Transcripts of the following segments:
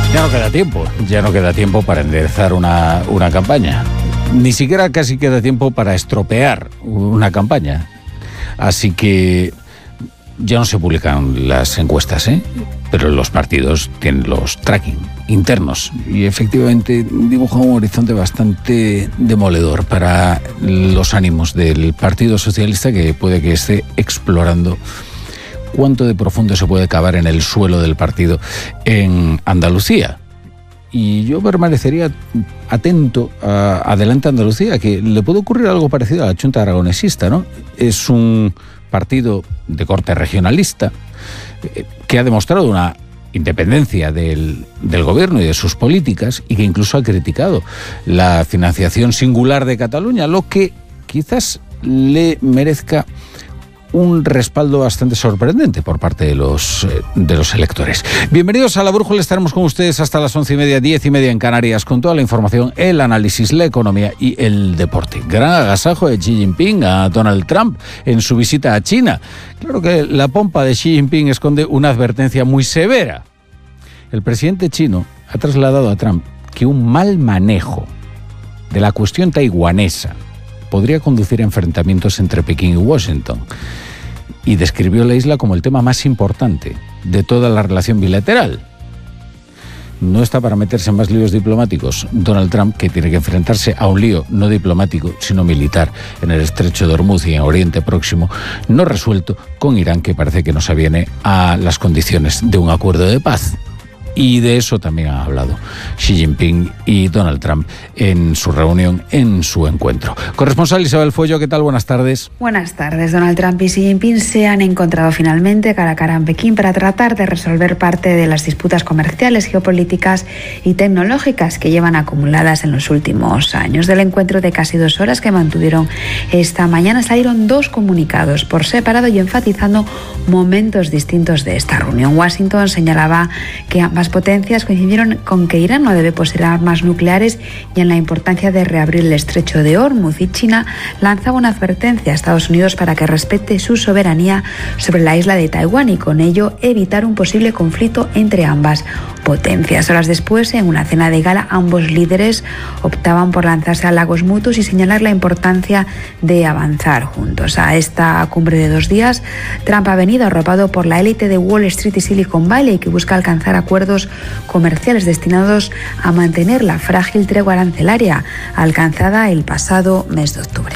Ya no queda tiempo para enderezar una campaña. Ni siquiera casi queda tiempo para estropear una campaña. Así que ya no se publican las encuestas, pero los partidos tienen los tracking internos y efectivamente dibujan un horizonte bastante demoledor para los ánimos del Partido Socialista, que puede que esté explorando cuánto de profundo se puede cavar en el suelo del partido en Andalucía. Y yo permanecería atento a Adelante Andalucía, que le puede ocurrir algo parecido a la Chunta Aragonesista, ¿no? Es un partido de corte regionalista que ha demostrado una independencia del gobierno y de sus políticas, y que incluso ha criticado la financiación singular de Cataluña, lo que quizás le merezca un respaldo bastante sorprendente por parte de los electores. Bienvenidos a La Brújula, estaremos con ustedes hasta las 11:30, 10:30 en Canarias, con toda la información, el análisis, la economía y el deporte. Gran agasajo de Xi Jinping a Donald Trump en su visita a China. Claro que la pompa de Xi Jinping esconde una advertencia muy severa. El presidente chino ha trasladado a Trump que un mal manejo de la cuestión taiwanesa podría conducir a enfrentamientos entre Pekín y Washington, y describió la isla como el tema más importante de toda la relación bilateral. No está para meterse en más líos diplomáticos Donald Trump, que tiene que enfrentarse a un lío no diplomático, sino militar, en el estrecho de Hormuz y en Oriente Próximo, no resuelto, con Irán, que parece que no se aviene a las condiciones de un acuerdo de paz. Y de eso también han hablado Xi Jinping y Donald Trump en su reunión, en su encuentro. Corresponsal Isabel Fuello, ¿qué tal? Buenas tardes. Buenas tardes. Donald Trump y Xi Jinping se han encontrado finalmente cara a cara en Pekín para tratar de resolver parte de las disputas comerciales, geopolíticas y tecnológicas que llevan acumuladas en los últimos años. Del encuentro de casi 2 horas que mantuvieron esta mañana salieron 2 comunicados por separado y enfatizando momentos distintos de esta reunión. Washington señalaba que ambas potencias coincidieron con que Irán no debe poseer armas nucleares y en la importancia de reabrir el estrecho de Hormuz, y China lanzaba una advertencia a Estados Unidos para que respete su soberanía sobre la isla de Taiwán y con ello evitar un posible conflicto entre ambas potencias. Horas después, en una cena de gala, ambos líderes optaban por lanzarse a halagos mutuos y señalar la importancia de avanzar juntos. A esta cumbre de 2 días, Trump ha venido arropado por la élite de Wall Street y Silicon Valley, que busca alcanzar acuerdos comerciales destinados a mantener la frágil tregua arancelaria alcanzada el pasado mes de octubre.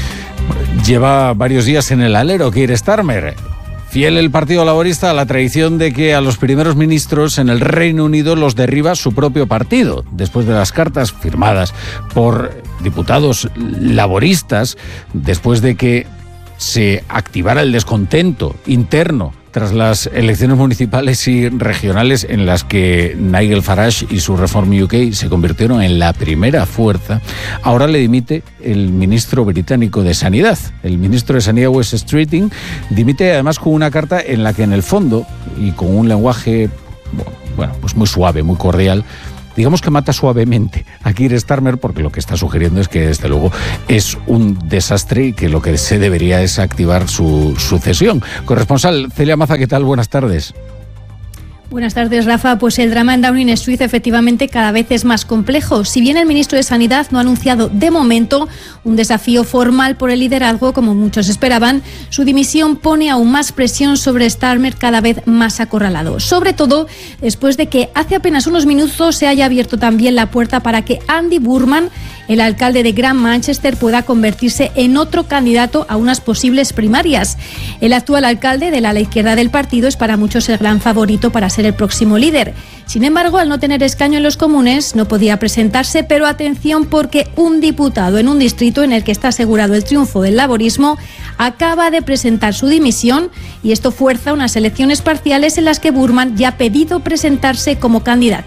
Lleva varios días en el alero Keir Starmer. Fiel el Partido Laborista a la tradición de que a los primeros ministros en el Reino Unido los derriba su propio partido, después de las cartas firmadas por diputados laboristas, después de que se activara el descontento interno tras las elecciones municipales y regionales en las que Nigel Farage y su Reform UK se convirtieron en la primera fuerza. Ahora le dimite el ministro británico de Sanidad. El ministro de Sanidad, Wes Streeting, dimite además con una carta en la que, en el fondo, y con un lenguaje pues muy suave, muy cordial, digamos que mata suavemente a Keir Starmer, porque lo que está sugiriendo es que, desde luego, es un desastre y que lo que se debería es activar su sucesión. Corresponsal Celia Maza, ¿qué tal? Buenas tardes. Buenas tardes, Rafa. Pues el drama en Downing Street efectivamente cada vez es más complejo. Si bien el ministro de Sanidad no ha anunciado de momento un desafío formal por el liderazgo, como muchos esperaban, su dimisión pone aún más presión sobre Starmer, cada vez más acorralado. Sobre todo después de que hace apenas unos minutos se haya abierto también la puerta para que Andy Burnham, el alcalde de Gran Manchester, pueda convertirse en otro candidato a unas posibles primarias. El actual alcalde de la ala izquierda del partido es para muchos el gran favorito para ser el próximo líder. Sin embargo, al no tener escaño en los comunes, no podía presentarse, pero atención, porque un diputado en un distrito en el que está asegurado el triunfo del laborismo acaba de presentar su dimisión, y esto fuerza unas elecciones parciales en las que Burnham ya ha pedido presentarse como candidato.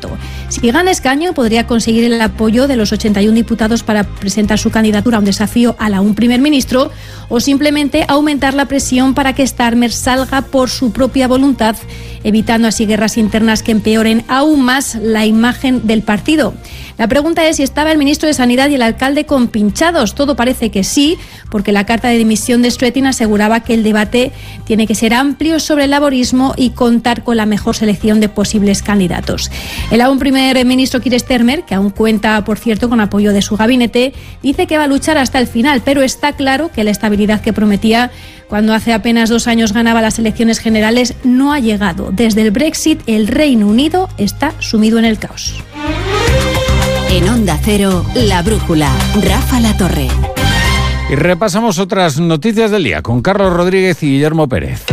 Si gana escaño, podría conseguir el apoyo de los 81 diputados para presentar su candidatura a un desafío a un primer ministro, o simplemente aumentar la presión para que Starmer salga por su propia voluntad, evitando así guerras internas que empeoren aún más la imagen del partido. La pregunta es si estaba el ministro de Sanidad y el alcalde compinchados. Todo parece que sí, porque la carta de dimisión de Streeting aseguraba que el debate tiene que ser amplio sobre el laborismo y contar con la mejor selección de posibles candidatos. El aún primer ministro Keir Starmer, que aún cuenta, por cierto, con apoyo de su gabinete, dice que va a luchar hasta el final, pero está claro que la estabilidad que prometía cuando hace apenas 2 años ganaba las elecciones generales no ha llegado. Desde el Brexit, el Reino Unido está sumido en el caos. En Onda Cero, La Brújula, Rafa Latorre. Y repasamos otras noticias del día con Carlos Rodríguez y Guillermo Pérez.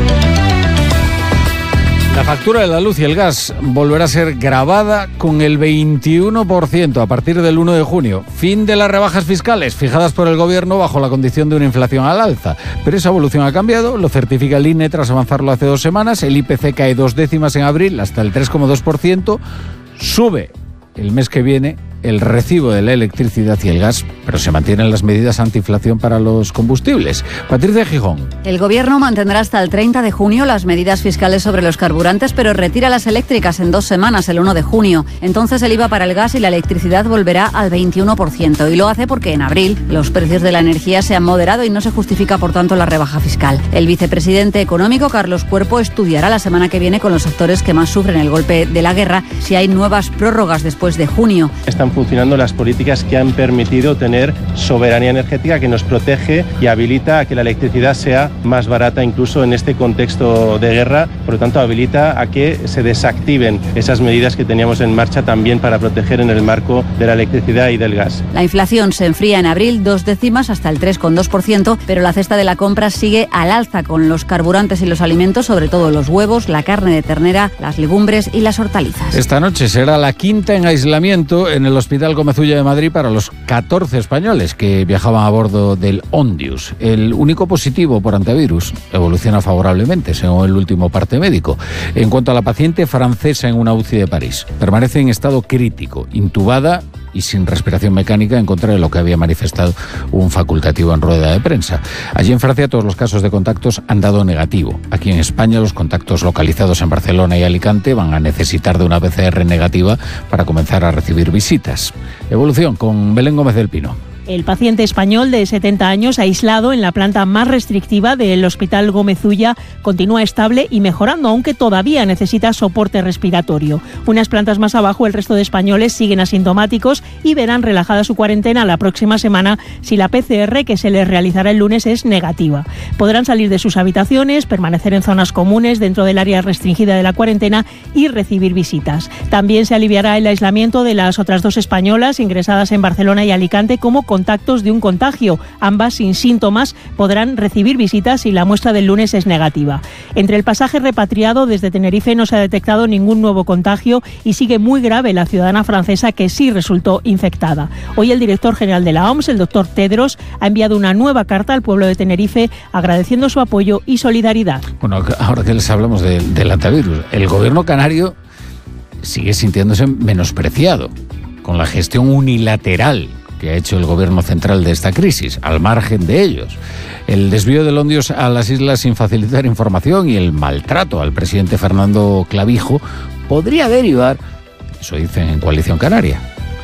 La factura de la luz y el gas volverá a ser gravada con el 21% a partir del 1 de junio. Fin de las rebajas fiscales fijadas por el Gobierno bajo la condición de una inflación al alza. Pero esa evolución ha cambiado, lo certifica el INE tras avanzarlo hace 2 semanas. El IPC cae 2 décimas en abril hasta el 3,2%. Sube el mes que viene el recibo de la electricidad y el gas, pero se mantienen las medidas antiinflación para los combustibles. Patricia Gijón. El Gobierno mantendrá hasta el 30 de junio las medidas fiscales sobre los carburantes, pero retira las eléctricas en 2 semanas, el 1 de junio. Entonces el IVA para el gas y la electricidad volverá al 21%. Y lo hace porque en abril los precios de la energía se han moderado y no se justifica, por tanto, la rebaja fiscal. El vicepresidente económico, Carlos Cuerpo, estudiará la semana que viene con los sectores que más sufren el golpe de la guerra si hay nuevas prórrogas después de junio. Están funcionando las políticas que han permitido tener soberanía energética que nos protege y habilita a que la electricidad sea más barata incluso en este contexto de guerra. Por lo tanto, habilita a que se desactiven esas medidas que teníamos en marcha también para proteger en el marco de la electricidad y del gas. La inflación se enfría en abril 2 décimas hasta el 3,2%, pero la cesta de la compra sigue al alza con los carburantes y los alimentos, sobre todo los huevos, la carne de ternera, las legumbres y las hortalizas. Esta noche será la quinta en aislamiento en el Hospital Gómez Ulla de Madrid para los 14 españoles que viajaban a bordo del Ondius. El único positivo por antivirus evoluciona favorablemente, según el último parte médico. En cuanto a la paciente francesa en una UCI de París, permanece en estado crítico, intubada y sin respiración mecánica, en contra de lo que había manifestado un facultativo en rueda de prensa. Allí en Francia todos los casos de contactos han dado negativo. Aquí en España los contactos localizados en Barcelona y Alicante van a necesitar de una PCR negativa para comenzar a recibir visitas. Evolución con Belén Gómez del Pino. El paciente español de 70 años, aislado en la planta más restrictiva del Hospital Gómez Ulla, continúa estable y mejorando, aunque todavía necesita soporte respiratorio. Unas plantas más abajo, el resto de españoles siguen asintomáticos y verán relajada su cuarentena la próxima semana si la PCR que se les realizará el lunes es negativa. Podrán salir de sus habitaciones, permanecer en zonas comunes dentro del área restringida de la cuarentena y recibir visitas. También se aliviará el aislamiento de las otras 2 españolas ingresadas en Barcelona y Alicante como contactos de un contagio. Ambas sin síntomas podrán recibir visitas si la muestra del lunes es negativa. Entre el pasaje repatriado desde Tenerife no se ha detectado ningún nuevo contagio y sigue muy grave la ciudadana francesa que sí resultó infectada. Hoy el director general de la OMS, el doctor Tedros, ha enviado una nueva carta al pueblo de Tenerife agradeciendo su apoyo y solidaridad. Bueno, ahora que les hablamos del antivirus, el gobierno canario sigue sintiéndose menospreciado con la gestión unilateral que ha hecho el gobierno central de esta crisis, al margen de ellos. El desvío del Ondius a las islas sin facilitar información y el maltrato al presidente Fernando Clavijo podría derivar, eso dicen en Coalición Canaria,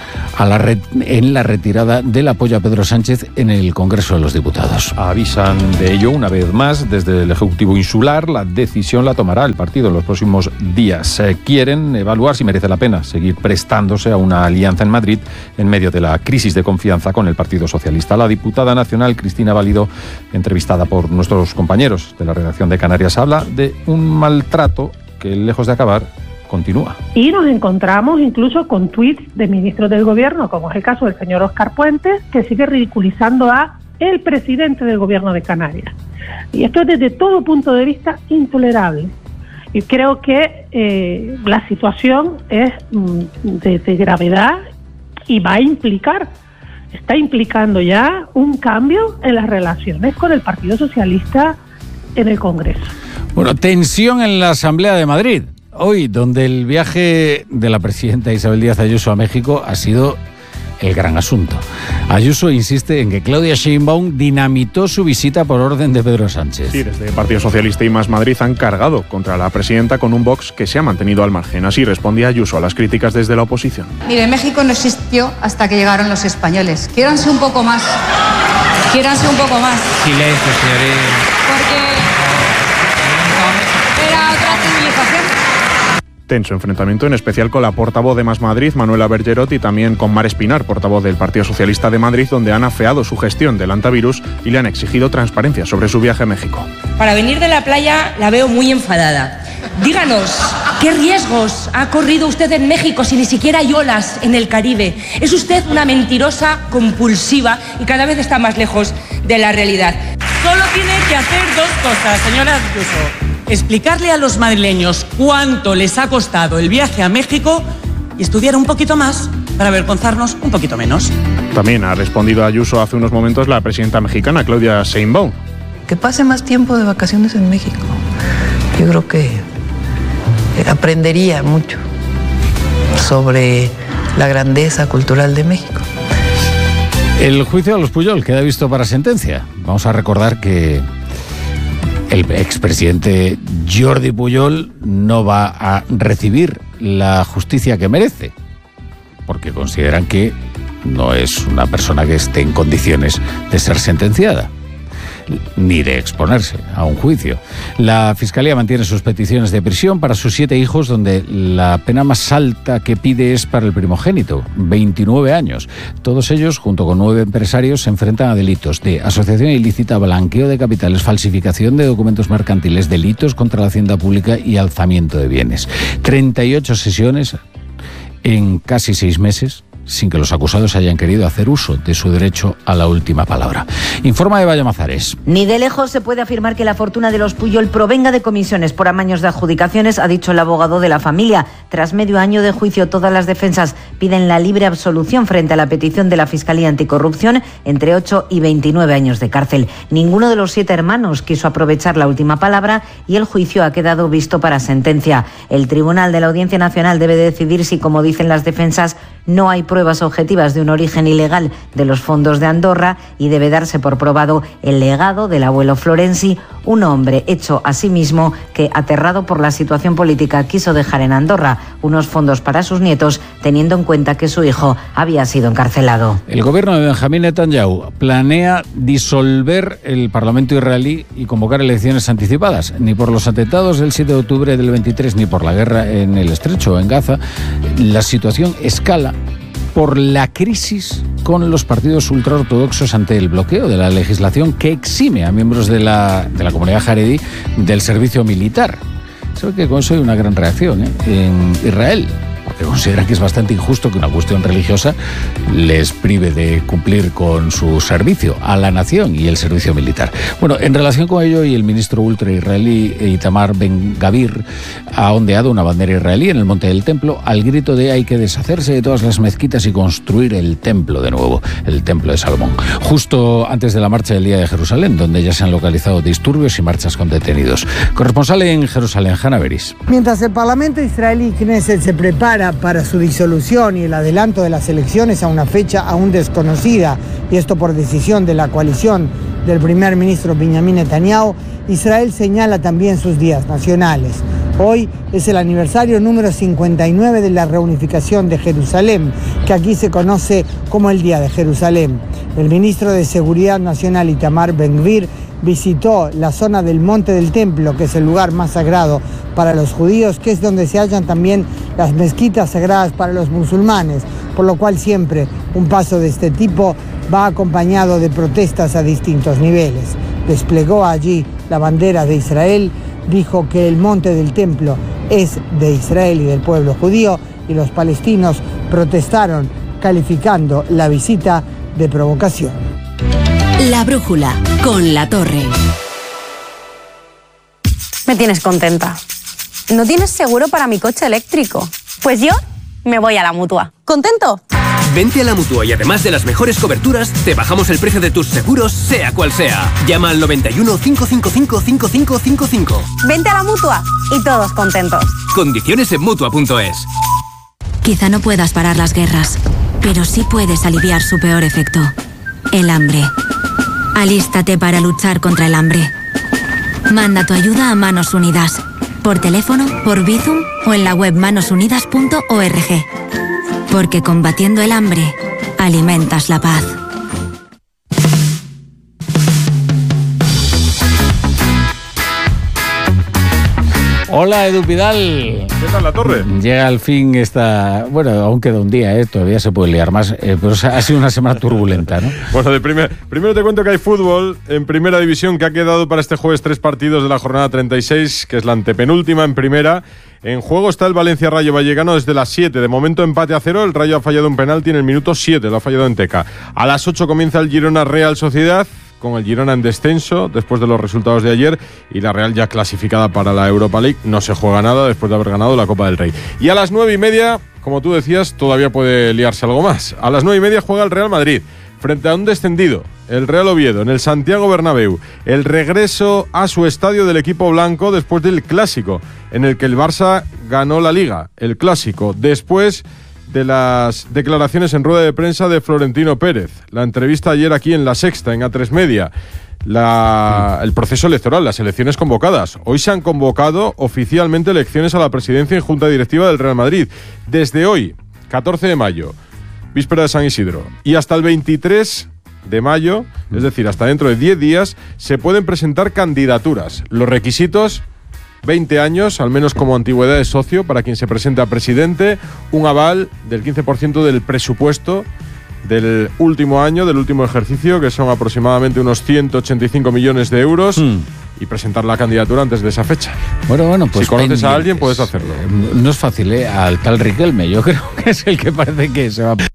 en la retirada del apoyo a Pedro Sánchez en el Congreso de los Diputados. Avisan de ello una vez más desde el Ejecutivo Insular. La decisión la tomará el partido en los próximos días. Quieren evaluar si merece la pena seguir prestándose a una alianza en Madrid en medio de la crisis de confianza con el Partido Socialista. La diputada nacional Cristina Valido, entrevistada por nuestros compañeros de la redacción de Canarias, habla de un maltrato que, lejos de acabar, continúa. Y nos encontramos incluso con tuits de ministros del gobierno, como es el caso del señor Óscar Puentes, que sigue ridiculizando a el presidente del gobierno de Canarias. Y esto es desde todo punto de vista intolerable. Y creo que la situación es de gravedad y está implicando ya un cambio en las relaciones con el Partido Socialista en el Congreso. Bueno, tensión en la Asamblea de Madrid. hoy, donde el viaje de la presidenta Isabel Díaz Ayuso a México ha sido el gran asunto. Ayuso insiste en que Claudia Sheinbaum dinamitó su visita por orden de Pedro Sánchez. Sí, desde el Partido Socialista y Más Madrid han cargado contra la presidenta con un Vox que se ha mantenido al margen. Así respondía Ayuso a las críticas desde la oposición. Mire, México no existió hasta que llegaron los españoles. Quiéranse un poco más. Quiéranse un poco más. Silencio, señores. Porque era otra civilización. Tenso enfrentamiento, en especial con la portavoz de Más Madrid, Manuela Bergerot, y también con Mar Espinar, portavoz del Partido Socialista de Madrid, donde han afeado su gestión del antivirus y le han exigido transparencia sobre su viaje a México. Para venir de la playa la veo muy enfadada. Díganos, ¿qué riesgos ha corrido usted en México si ni siquiera hay olas en el Caribe? Es usted una mentirosa compulsiva y cada vez está más lejos de la realidad. Solo tiene que hacer dos cosas, señora Ayuso. Explicarle a los madrileños cuánto les ha costado el viaje a México y estudiar un poquito más para avergonzarnos un poquito menos. También ha respondido a Ayuso hace unos momentos la presidenta mexicana, Claudia Sheinbaum. Que pase más tiempo de vacaciones en México. Yo creo que aprendería mucho sobre la grandeza cultural de México. El juicio a los Pujol queda visto para sentencia. Vamos a recordar que el expresidente Jordi Pujol no va a recibir la justicia que merece, porque consideran que no es una persona que esté en condiciones de ser sentenciada, ni de exponerse a un juicio. La Fiscalía mantiene sus peticiones de prisión para sus 7 hijos, donde la pena más alta que pide es para el primogénito, 29 años. Todos ellos, junto con 9 empresarios, se enfrentan a delitos de asociación ilícita, blanqueo de capitales, falsificación de documentos mercantiles, delitos contra la hacienda pública y alzamiento de bienes. 38 sesiones en casi 6 meses, sin que los acusados hayan querido hacer uso de su derecho a la última palabra. Informa Eva Llamazares. Ni de lejos se puede afirmar que la fortuna de los Pujol provenga de comisiones por amaños de adjudicaciones, ha dicho el abogado de la familia. Tras medio año de juicio, todas las defensas piden la libre absolución frente a la petición de la Fiscalía Anticorrupción, entre 8 y 29 años de cárcel. Ninguno de los 7 hermanos quiso aprovechar la última palabra y el juicio ha quedado visto para sentencia. El Tribunal de la Audiencia Nacional debe decidir si, como dicen las defensas, no hay pruebas objetivas de un origen ilegal de los fondos de Andorra y debe darse por probado el legado del abuelo Florenzi, un hombre hecho a sí mismo que, aterrado por la situación política, quiso dejar en Andorra unos fondos para sus nietos, teniendo en cuenta que su hijo había sido encarcelado. El gobierno de Benjamín Netanyahu planea disolver el Parlamento israelí y convocar elecciones anticipadas. Ni por los atentados del 7 de octubre del 23 ni por la guerra en el Estrecho o en Gaza, la situación escala por la crisis con los partidos ultraortodoxos ante el bloqueo de la legislación que exime a miembros de la comunidad jaredí del servicio militar. Sabe que con eso hay una gran reacción en Israel, porque consideran que es bastante injusto que una cuestión religiosa les prive de cumplir con su servicio a la nación y el servicio militar. Bueno, en relación con ello, y el ministro ultra-israelí Itamar Ben-Gavir ha ondeado una bandera israelí en el Monte del Templo al grito de hay que deshacerse de todas las mezquitas y construir el templo de nuevo, el templo de Salomón. Justo antes de la marcha del Día de Jerusalén, donde ya se han localizado disturbios y marchas con detenidos. Corresponsal en Jerusalén, Hanna Beris. Mientras el Parlamento israelí Knesset se prepara para su disolución y el adelanto de las elecciones a una fecha aún desconocida, y esto por decisión de la coalición del primer ministro Benjamín Netanyahu, Israel señala también sus días nacionales. Hoy es el aniversario número 59 de la reunificación de Jerusalén, que aquí se conoce como el Día de Jerusalén. El ministro de Seguridad Nacional Itamar Ben-Gvir visitó la zona del Monte del Templo, que es el lugar más sagrado para los judíos, que es donde se hallan también las mezquitas sagradas para los musulmanes, por lo cual siempre un paso de este tipo va acompañado de protestas a distintos niveles. Desplegó allí la bandera de Israel, dijo que el Monte del Templo es de Israel y del pueblo judío, y los palestinos protestaron calificando la visita de provocación. La brújula con La Torre. Me tienes contenta. ¿No tienes seguro para mi coche eléctrico? Pues yo me voy a la Mutua. ¿Contento? Vente a la Mutua y además de las mejores coberturas, te bajamos el precio de tus seguros, sea cual sea. Llama al 91 555 5555. Vente a la Mutua y todos contentos. Condiciones en Mutua.es. Quizá no puedas parar las guerras, pero sí puedes aliviar su peor efecto, el hambre. Alístate para luchar contra el hambre. Manda tu ayuda a Manos Unidas, por teléfono, por Bizum o en la web manosunidas.org. Porque combatiendo el hambre, alimentas la paz. Hola, Edu Pidal. ¿Qué tal, La Torre? Llega al fin esta... Bueno, aún queda un día, todavía se puede liar más, pero ha sido una semana turbulenta, ¿no? Bueno, primero te cuento que hay fútbol en Primera División, que ha quedado para este jueves 3 partidos de la jornada 36, que es la antepenúltima en Primera. En juego está el Valencia Rayo Vallecano desde las 7. De momento empate a 0. El Rayo ha fallado un penalti en el minuto 7. Lo ha fallado en Teca. A las 8 comienza el Girona Real Sociedad, con el Girona en descenso después de los resultados de ayer, y la Real ya clasificada para la Europa League. No se juega nada después de haber ganado la Copa del Rey. Y a las 9:30, como tú decías, todavía puede liarse algo más. A las 9:30 juega el Real Madrid frente a un descendido, el Real Oviedo, en el Santiago Bernabéu. El regreso a su estadio del equipo blanco después del Clásico, en el que el Barça ganó la Liga. El Clásico, después de las declaraciones en rueda de prensa de Florentino Pérez. La entrevista ayer aquí en La Sexta, en A3 Media. El proceso electoral, las elecciones convocadas. Hoy se han convocado oficialmente elecciones a la presidencia y junta directiva del Real Madrid. Desde hoy, 14 de mayo, víspera de San Isidro, y hasta el 23 de mayo, es decir, hasta dentro de 10 días, se pueden presentar candidaturas. Los requisitos: 20 años, al menos como antigüedad de socio, para quien se presente a presidente, un aval del 15% del presupuesto del último año, del último ejercicio, que son aproximadamente unos 185 millones de euros, y presentar la candidatura antes de esa fecha. Bueno, pues si conoces a alguien, puedes hacerlo. No es fácil, al tal Riquelme, yo creo que es el que parece que se va a...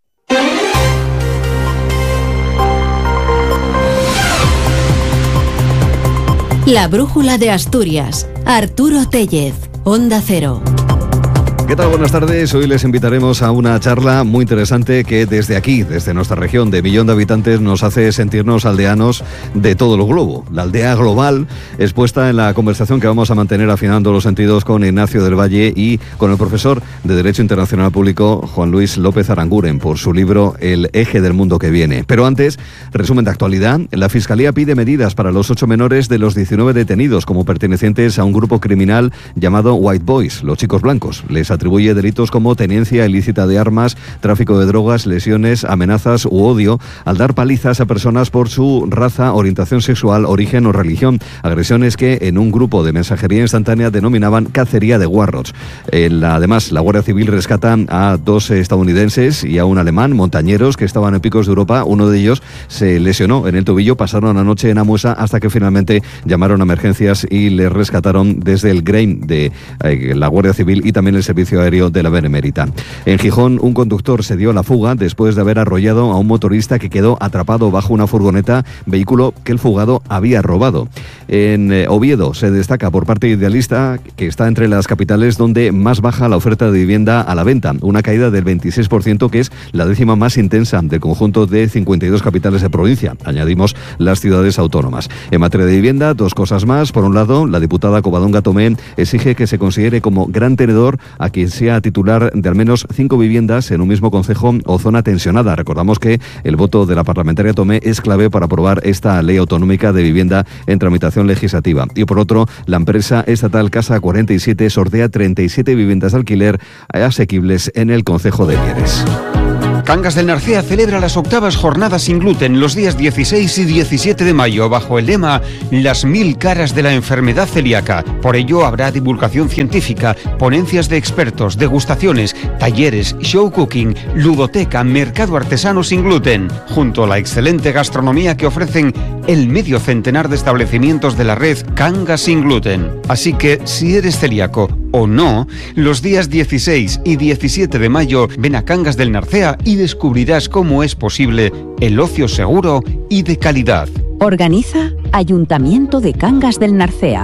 La Brújula de Asturias. Arturo Tellez, Onda Cero. ¿Qué tal? Buenas tardes. Hoy les invitaremos a una charla muy interesante que desde aquí, desde nuestra región de 1 millón de habitantes, nos hace sentirnos aldeanos de todo el globo. La aldea global expuesta en la conversación que vamos a mantener afinando los sentidos con Ignacio del Valle y con el profesor de Derecho Internacional Público, Juan Luis López Aranguren, por su libro El eje del mundo que viene. Pero antes, resumen de actualidad. La Fiscalía pide medidas para los 8 menores de los 19 detenidos como pertenecientes a un grupo criminal llamado White Boys, los chicos blancos. Les atribuye delitos como tenencia ilícita de armas, tráfico de drogas, lesiones, amenazas u odio al dar palizas a personas por su raza, orientación sexual, origen o religión. Agresiones que en un grupo de mensajería instantánea denominaban cacería de warlords. Además, la Guardia Civil rescata a 2 estadounidenses y a un alemán, montañeros que estaban en picos de Europa. Uno de ellos se lesionó en el tobillo, pasaron la noche en Amuesa hasta que finalmente llamaron a emergencias y le rescataron desde el Grain de la Guardia Civil y también el Servicio Aéreo de la Benemérita. En Gijón, un conductor se dio a la fuga después de haber arrollado a un motorista que quedó atrapado bajo una furgoneta, vehículo que el fugado había robado. En Oviedo se destaca por parte Idealista, que está entre las capitales donde más baja la oferta de vivienda a la venta, una caída del 26%, que es la 10ª más intensa del conjunto de 52 capitales de provincia. Añadimos las ciudades autónomas. En materia de vivienda, 2 cosas más. Por un lado, la diputada Covadonga Tomé exige que se considere como gran tenedor a quien sea titular de al menos 5 viviendas en un mismo concejo o zona tensionada. Recordamos que el voto de la parlamentaria Tomé es clave para aprobar esta ley autonómica de vivienda en tramitación legislativa. Y por otro, la empresa estatal Casa 47 sortea 37 viviendas de alquiler asequibles en el concejo de Mieres. Cangas del Narcea celebra las 8ª jornadas sin gluten los días 16 y 17 de mayo bajo el lema Las 1000 caras de la enfermedad celíaca. Por ello habrá divulgación científica, ponencias de expertos, degustaciones, talleres, show cooking, ludoteca, mercado artesano sin gluten, junto a la excelente gastronomía que ofrecen el medio centenar de establecimientos de la red Cangas sin gluten. Así que si eres celíaco o no, los días 16 y 17 de mayo ven a Cangas del Narcea y descubrirás cómo es posible el ocio seguro y de calidad. Organiza Ayuntamiento de Cangas del Narcea.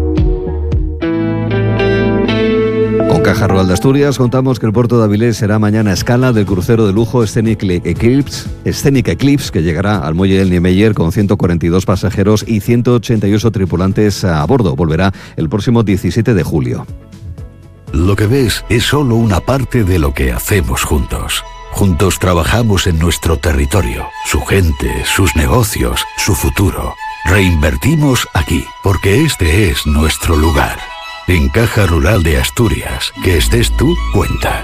Con Caja Rural de Asturias contamos que el puerto de Avilés será mañana escala del crucero de lujo Scenic Eclipse, que llegará al muelle del Niemeyer con 142 pasajeros y 188 tripulantes a bordo. Volverá el próximo 17 de julio. Lo que ves es solo una parte de lo que hacemos juntos. Juntos trabajamos en nuestro territorio, su gente, sus negocios, su futuro. Reinvertimos aquí, porque este es nuestro lugar. En Caja Rural de Asturias, que estés tú, cuenta.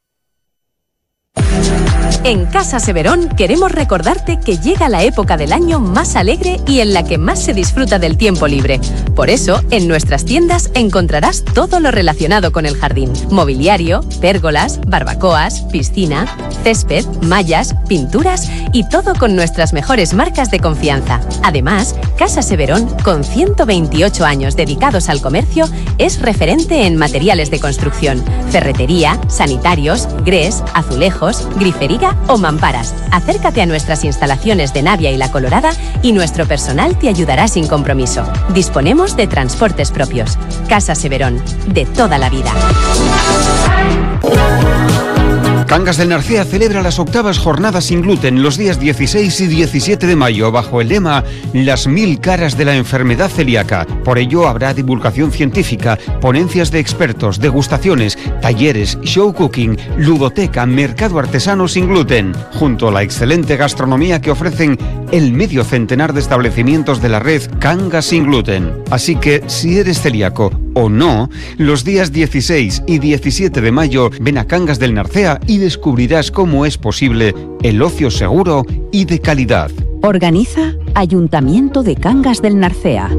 En Casa Severón queremos recordarte que llega la época del año más alegre y en la que más se disfruta del tiempo libre. Por eso, en nuestras tiendas encontrarás todo lo relacionado con el jardín. Mobiliario, pérgolas, barbacoas, piscina, césped, mallas, pinturas y todo con nuestras mejores marcas de confianza. Además, Casa Severón, con 128 años dedicados al comercio, es referente en materiales de construcción, ferretería, sanitarios, grés, azulejos, grifería o mamparas. Acércate a nuestras instalaciones de Navia y La Colorada y nuestro personal te ayudará sin compromiso. Disponemos de transportes propios. Casa Severón, de toda la vida. Cangas del Narcea celebra las 8ª jornadas sin gluten los días 16 y 17 de mayo bajo el lema Las 1000 caras de la enfermedad celíaca. Por ello habrá divulgación científica, ponencias de expertos, degustaciones, talleres, show cooking, ludoteca, mercado artesano sin gluten, junto a la excelente gastronomía que ofrecen el medio centenar de establecimientos de la red Cangas sin gluten. Así que si eres celíaco o no, los días 16 y 17 de mayo ven a Cangas del Narcea y descubrirás cómo es posible el ocio seguro y de calidad. Organiza Ayuntamiento de Cangas del Narcea.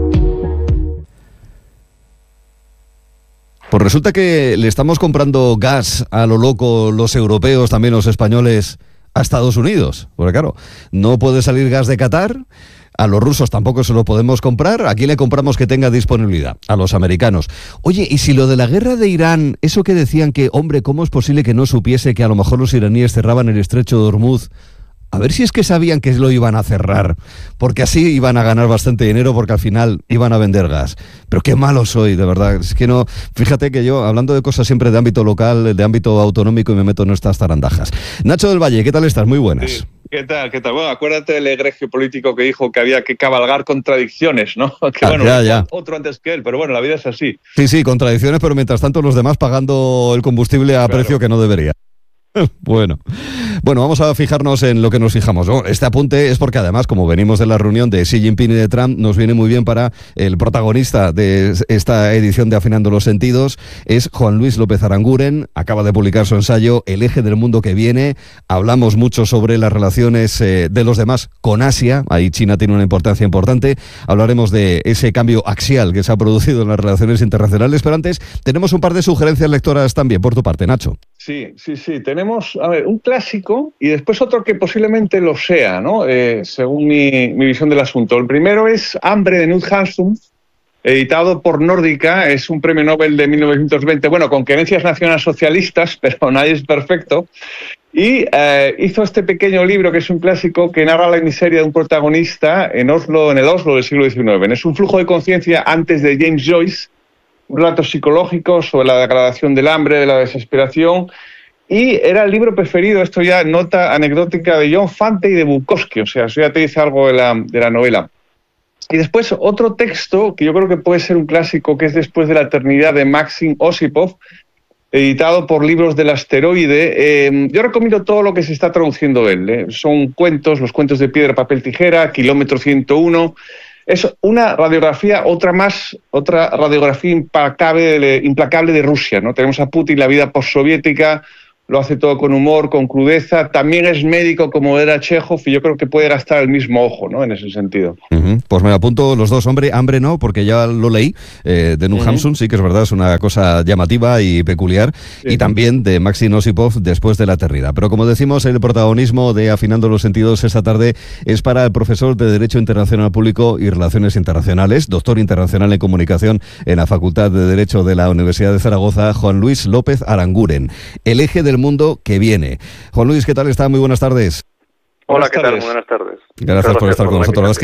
Pues resulta que le estamos comprando gas a lo loco los europeos, también los españoles, a Estados Unidos. Porque claro, no puede salir gas de Qatar. A los rusos tampoco se lo podemos comprar. ¿A quién le compramos que tenga disponibilidad? A los americanos. Oye, y si lo de la guerra de Irán, eso que decían que, hombre, ¿cómo es posible que no supiese que a lo mejor los iraníes cerraban el estrecho de Hormuz? A ver si es que sabían que lo iban a cerrar, porque así iban a ganar bastante dinero, porque al final iban a vender gas. Pero qué malo soy, de verdad. Es que no. Fíjate que yo, hablando de cosas siempre de ámbito local, de ámbito autonómico, y me meto en estas zarandajas. Nacho del Valle, ¿qué tal estás? Muy buenas. Sí. ¿Qué tal? Bueno, acuérdate del egregio político que dijo que había que cabalgar contradicciones, ¿no? Que bueno, ya. Otro antes que él, pero bueno, la vida es así. Sí, contradicciones, pero mientras tanto los demás pagando el combustible a precio que no debería. Bueno, vamos a fijarnos en lo que nos fijamos, ¿no? Este apunte es porque además, como venimos de la reunión de Xi Jinping y de Trump, nos viene muy bien para el protagonista de esta edición de Afinando los Sentidos, es Juan Luis López Aranguren. Acaba de publicar su ensayo El eje del mundo que viene. Hablamos mucho sobre las relaciones de los demás con Asia, ahí China tiene una importancia importante. Hablaremos de ese cambio axial que se ha producido en las relaciones internacionales, pero antes tenemos un par de sugerencias lectoras también por tu parte, Nacho. Sí. Tenemos, un clásico y después otro que posiblemente lo sea, ¿no? Según mi visión del asunto. El primero es Hambre, de Knut Hamsun, editado por Nórdica. Es un premio Nobel de 1920, bueno, con creencias nacionalsocialistas, pero nadie es perfecto. Y hizo este pequeño libro, que es un clásico, que narra la miseria de un protagonista en el Oslo del siglo XIX. Es un flujo de conciencia antes de James Joyce, un relato psicológico sobre la degradación del hambre, de la desesperación. Y era el libro preferido, esto ya nota anecdótica, de John Fante y de Bukowski, o sea, eso ya te dice algo de la novela. Y después otro texto que yo creo que puede ser un clásico, que es Después de la eternidad, de Maxim Osipov, editado por Libros del Asteroide. Yo recomiendo todo lo que se está traduciendo de él. Son cuentos, los cuentos de Piedra, Papel, Tijera, Kilómetro 101... Es una radiografía, otra radiografía implacable de Rusia, ¿no? Tenemos a Putin, la vida postsoviética, lo hace todo con humor, con crudeza. También es médico, como era Chekhov, y yo creo que puede gastar el mismo ojo, ¿no? En ese sentido. Pues me apunto los dos. Hambre no, porque ya lo leí, de Knut Hamsun, sí que es verdad, es una cosa llamativa y peculiar, y también de Maxim Osipov, Después de la eternidad. Pero como decimos, el protagonismo de Afinando los Sentidos esta tarde es para el profesor de Derecho Internacional Público y Relaciones Internacionales, doctor internacional en Comunicación en la Facultad de Derecho de la Universidad de Zaragoza, Juan Luis López Aranguren. El eje del mundo que viene. Juan Luis, ¿qué tal está? Muy buenas tardes. Hola, ¿qué tal? Muy buenas tardes. Gracias por estar con nosotros.